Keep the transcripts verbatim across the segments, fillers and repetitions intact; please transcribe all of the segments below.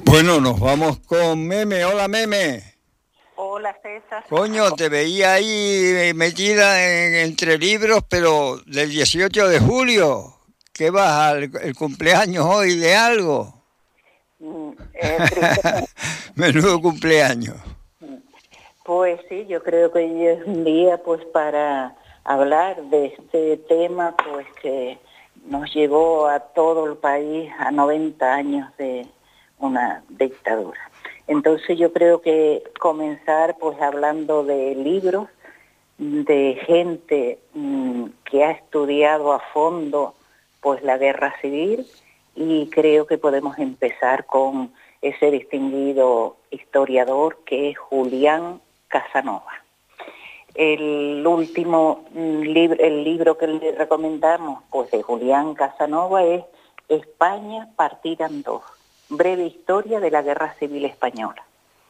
Bueno, nos vamos con Meme. Hola, Meme. Hola, César. Coño, te veía ahí metida en- entre libros, pero del dieciocho de julio. ¿Qué vas al el cumpleaños hoy de algo? Mm, eh, tristemente. Menudo cumpleaños. Pues sí, yo creo que hoy es un día pues para hablar de este tema pues que nos llevó a todo el país a noventa años de una dictadura. Entonces yo creo que comenzar pues hablando de libros, de gente mmm, que ha estudiado a fondo pues la guerra civil, y creo que podemos empezar con ese distinguido historiador que es Julián Casanova. El último libro, el libro que le recomendamos pues de Julián Casanova es España partida en dos, breve historia de la Guerra Civil Española.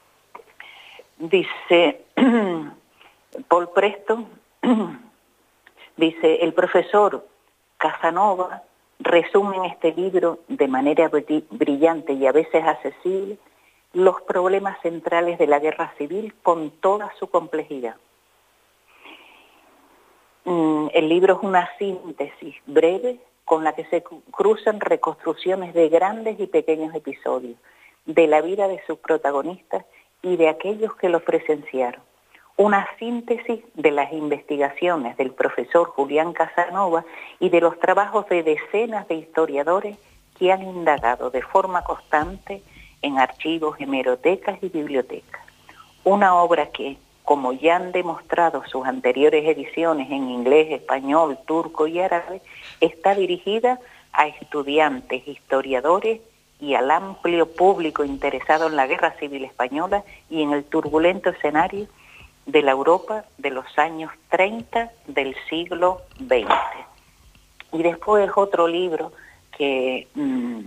Dice Paul Preston, dice, el profesor Casanova resume en este libro de manera brillante y a veces accesible los problemas centrales de la guerra civil con toda su complejidad. El libro es una síntesis breve con la que se cruzan reconstrucciones de grandes y pequeños episodios, de la vida de sus protagonistas y de aquellos que los presenciaron. Una síntesis de las investigaciones del profesor Julián Casanova y de los trabajos de decenas de historiadores que han indagado de forma constante en archivos, hemerotecas y bibliotecas. Una obra que, como ya han demostrado sus anteriores ediciones en inglés, español, turco y árabe, está dirigida a estudiantes, historiadores y al amplio público interesado en la Guerra Civil Española y en el turbulento escenario de la Europa de los años treinta del siglo veinte. Y después otro libro que mmm,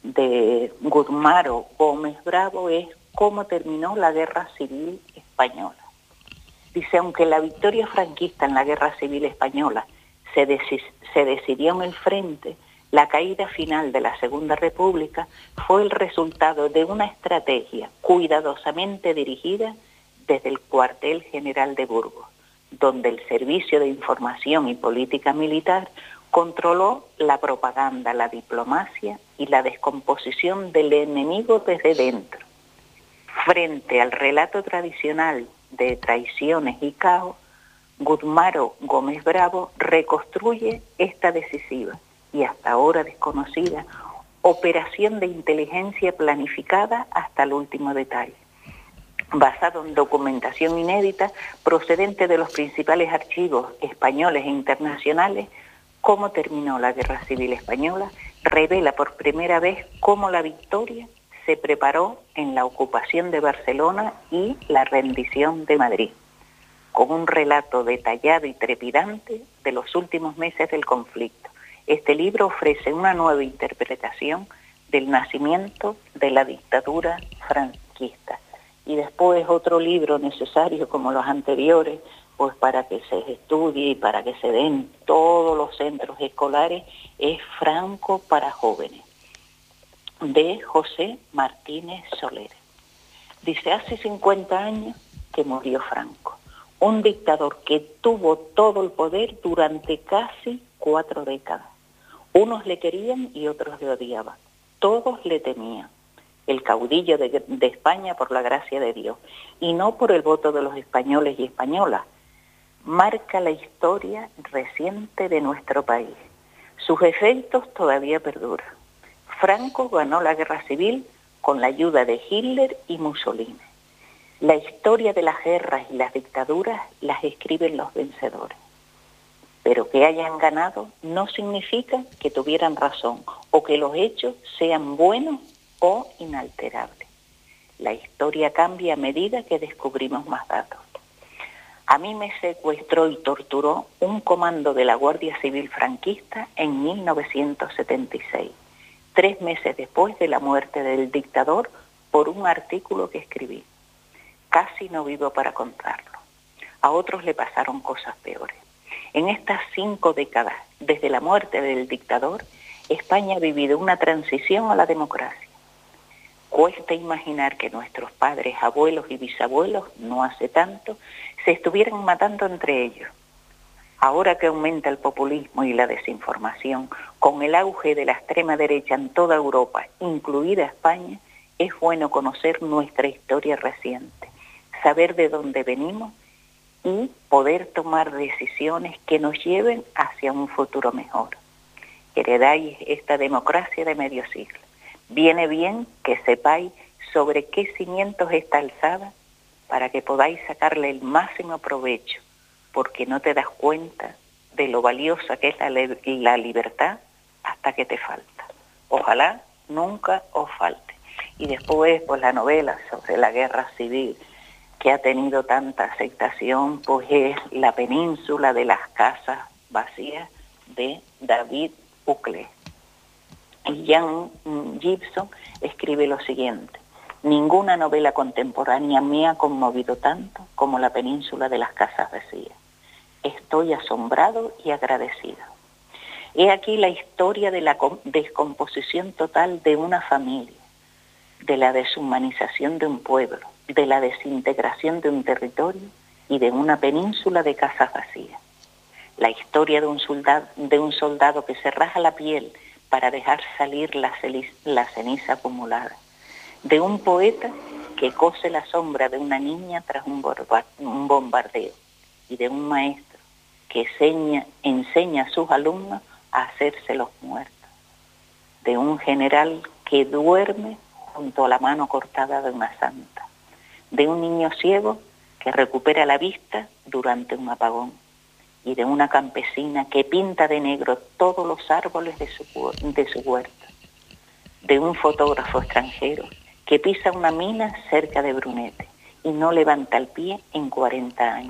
de Gudmaro Gómez Bravo es Cómo terminó la Guerra Civil Española. Dice, aunque la victoria franquista en la Guerra Civil Española se, decis, se decidió en el frente, la caída final de la Segunda República fue el resultado de una estrategia cuidadosamente dirigida desde el cuartel general de Burgos, donde el Servicio de Información y Política Militar controló la propaganda, la diplomacia y la descomposición del enemigo desde dentro. Frente al relato tradicional de traiciones y caos, Gudmaro Gómez Bravo reconstruye esta decisiva y hasta ahora desconocida operación de inteligencia planificada hasta el último detalle, basado en documentación inédita procedente de los principales archivos españoles e internacionales. Cómo terminó la Guerra Civil Española revela por primera vez cómo la victoria se preparó en la ocupación de Barcelona y la rendición de Madrid, con un relato detallado y trepidante de los últimos meses del conflicto. Este libro ofrece una nueva interpretación del nacimiento de la dictadura franquista. Y después otro libro necesario como los anteriores, pues para que se estudie y para que se den todos los centros escolares, es Franco para jóvenes, de José Martínez Soler. Dice, hace cincuenta años que murió Franco, un dictador que tuvo todo el poder durante casi cuatro décadas. Unos le querían y otros le odiaban. Todos le temían. El caudillo de, de España por la gracia de Dios, y no por el voto de los españoles y españolas, marca la historia reciente de nuestro país. Sus efectos todavía perduran. Franco ganó la guerra civil con la ayuda de Hitler y Mussolini. La historia de las guerras y las dictaduras las escriben los vencedores. Pero que hayan ganado no significa que tuvieran razón o que los hechos sean buenos o inalterable. La historia cambia a medida que descubrimos más datos. A mí me secuestró y torturó un comando de la Guardia Civil franquista en mil novecientos setenta y seis, tres meses después de la muerte del dictador, por un artículo que escribí. Casi no vivo para contarlo. A otros le pasaron cosas peores. En estas cinco décadas, desde la muerte del dictador, España ha vivido una transición a la democracia. cuesta imaginar que nuestros padres, abuelos y bisabuelos, no hace tanto, se estuvieran matando entre ellos. Ahora que aumenta el populismo y la desinformación, con el auge de la extrema derecha en toda Europa, incluida España, es bueno conocer nuestra historia reciente, saber de dónde venimos y poder tomar decisiones que nos lleven hacia un futuro mejor. Heredáis esta democracia de medio siglo. Viene bien que sepáis sobre qué cimientos está alzada para que podáis sacarle el máximo provecho, porque no te das cuenta de lo valiosa que es la, la libertad hasta que te falta. Ojalá nunca os falte. Y después, pues la novela sobre la guerra civil, que ha tenido tanta aceptación, pues es La península de las casas vacías, de David Huxley. Y Jan Gibson escribe lo siguiente: ninguna novela contemporánea me ha conmovido tanto como La península de las casas vacías. Estoy asombrado y agradecido. He aquí la historia de la descomposición total de una familia, de la deshumanización de un pueblo, de la desintegración de un territorio y de una península de casas vacías. La historia de un soldado, de un soldado que se raja la piel para dejar salir la, la ceniza acumulada. De un poeta que cose la sombra de una niña tras un, un bombardeo. Y de un maestro que enseña, enseña a sus alumnos a hacerse los muertos. De un general que duerme junto a la mano cortada de una santa. De un niño ciego que recupera la vista durante un apagón. Y de una campesina que pinta de negro todos los árboles de su, de su huerta. De un fotógrafo extranjero que pisa una mina cerca de Brunete y no levanta el pie en cuarenta años.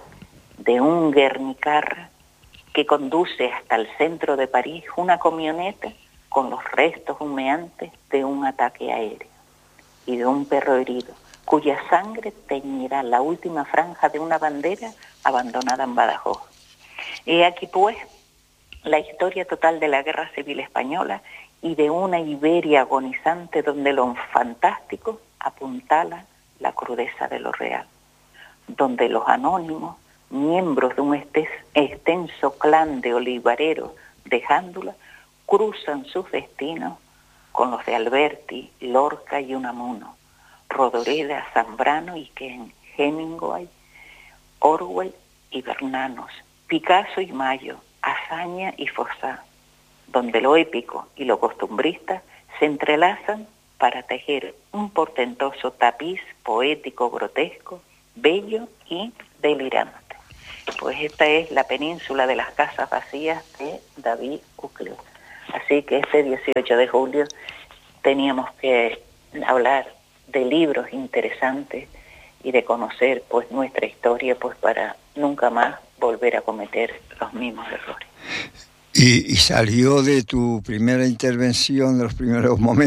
De un guernicarra que conduce hasta el centro de París una camioneta con los restos humeantes de un ataque aéreo. Y de un perro herido cuya sangre teñirá la última franja de una bandera abandonada en Badajoz. He aquí pues la historia total de la Guerra Civil Española y de una Iberia agonizante donde lo fantástico apuntala la crudeza de lo real, donde los anónimos, miembros de un extenso clan de olivareros de Jándula, cruzan sus destinos con los de Alberti, Lorca y Unamuno, Rodoreda, Zambrano y Ken, Hemingway, Orwell y Bernanos, Picasso y Mayo, Azaña y Fossá, donde lo épico y lo costumbrista se entrelazan para tejer un portentoso tapiz poético, grotesco, bello y delirante. Pues esta es La península de las casas vacías de David Huxley. Así que este dieciocho de julio teníamos que hablar de libros interesantes y de conocer pues nuestra historia, pues para nunca más volver a cometer los mismos errores. Y, y salió de tu primera intervención, de los primeros momentos,